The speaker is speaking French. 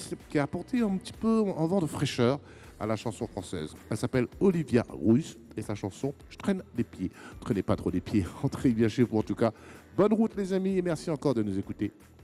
qui a apporté un petit peu un vent de fraîcheur à la chanson française. Elle s'appelle Olivia Ruiz et sa chanson Je traîne les pieds. Traînez pas trop les pieds, rentrez bien chez vous en tout cas. Bonne route les amis et merci encore de nous écouter.